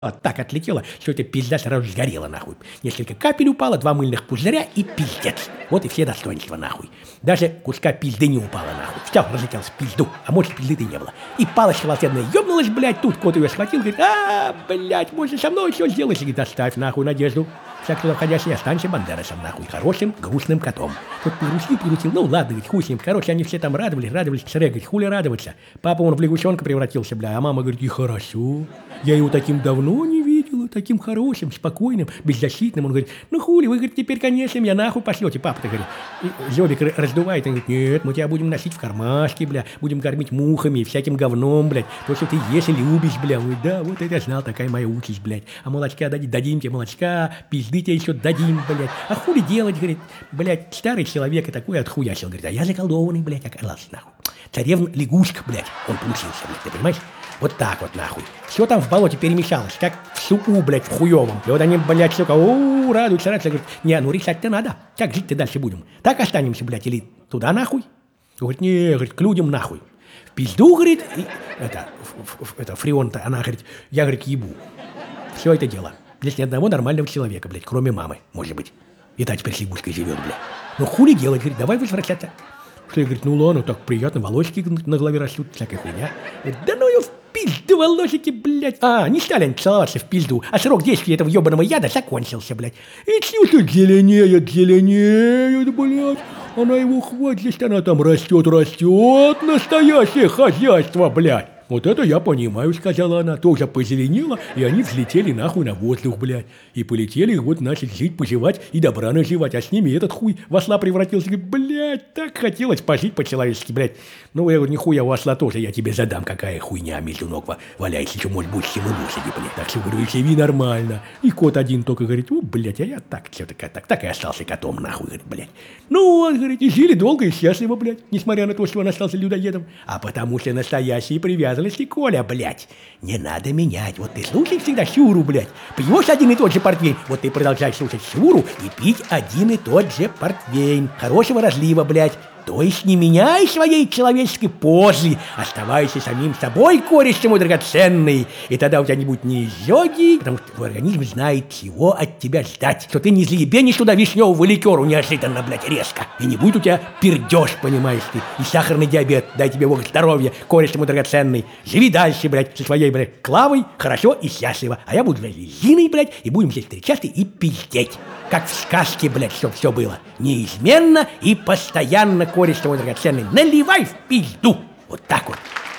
так отлетела, что эта пизда сразу сгорела нахуй. Несколько капель упало, 2 мыльных пузыря и пиздец. Вот и все достоинства нахуй. Даже куска пизды не упало нахуй. Все, разлетелось в пизду, а может пизды-то не было. И палочка волшебная ёбнулась, блядь, тут кот ее схватил, говорит, блядь, может со мной все сделаешь? И говорит, оставь нахуй надежду. Всяк туда входящий, останься Бандерасом нахуй, хорошим, грустным котом. Вот погрустил, ну ладно, говорит, хуй с ним. Короче, они все там радовались. Шрек говорит, хули радоваться. Папа, он в лягушонка превратился, бля, а мама говорит, и хорошо. Я его таким давно не видела, таким хорошим, спокойным, беззащитным. Он говорит, ну хули, вы, говорит, теперь, конечно, меня нахуй пошлете. Папа-то, говорит, Зёбик раздувает, он говорит, нет, мы тебя будем носить в кармашке, бля, будем кормить мухами и всяким говном, блядь. То, что ты ешь и любишь, бля. Он говорит, да, вот это я знал, такая моя участь, блядь. А молочка дадим тебе молочка, пизды тебе еще дадим, блядь. А хули делать, говорит, блядь, старый человек и такой отхуячил, говорит, а я заколдованный, блядь, оказался, нахуй. Царевна лягушка, блядь, он получился, блядь, ты понимаешь? Вот так вот, нахуй. Все там в болоте перемешалось, как в супу, блядь, в хуёвом. И вот они, блядь, сука, радуются, говорят, не, ну решать-то надо. Как жить-то дальше будем? Так останемся, блядь, или туда нахуй? Говорит, не, говорит, к людям нахуй. В пизду, говорит, и, это Фреон-то, она, говорит, я, говорит, ебу. Все это дело. Здесь ни одного нормального человека, блядь, кроме мамы, может быть. И та теперь с лягушкой живет, блядь. Ну хули делать, говорит, давай возвращаться. Что, говорит, ну ладно, так приятно, волосики на голове растут, всякая хуйня. Говорит, да ну ее в пизду, волосики, блядь. Не стали они целоваться в пизду, а срок действия этого ебаного яда закончился, блядь. И что-то зеленеет, блядь. Она его хватит, она там растет, настоящее хозяйство, блядь. Вот это я понимаю, сказала она, тоже позеленела, и они взлетели нахуй на воздух, блядь. И полетели, вот начали жить, поживать и добра наживать, а с ними этот хуй в осла превратился. Говорит, блядь, так хотелось пожить по-человечески, блядь. Ну, я говорю, нихуя у осла тоже, я тебе задам, какая хуйня между ног валяется, еще, может, больше, чем и лошади, блядь. Так что, говорю, живи нормально. И кот один только говорит, блядь, а я так, что-то так и остался котом, нахуй, говорит, блядь. Ну, он, говорит, и жили долго и счастливо, блядь, несмотря на то, что он остался людоедом. А потому что настоящие привязанности, Коля, блядь, не надо менять. Вот ты слушаешь всегда Сюру, блядь, пьешь один и тот же портвейн, вот ты продолжаешь слушать Сюру и пить один и тот же портвейн. Хорошего разлива, блядь. То есть не меняй своей человеческой позы, оставайся самим собой, кореш мой драгоценный, и тогда у тебя не будет ни изжоги, потому что твой организм знает, чего от тебя ждать, что ты не заебенишь туда вишневого ликеру неожиданно, блядь, резко, и не будет у тебя пердеж, понимаешь ты, и сахарный диабет, дай тебе Бог здоровья, кореш мой драгоценный, живи дальше, блядь, со своей, блядь, Клавой, хорошо и счастливо, а я буду, блядь, Зиной, блядь, и будем здесь встречаться и пиздеть, как в сказке, блядь, чтоб все было, неизменно и постоянно, кореш мой драгоценный, наливай в пизду. Вот так вот.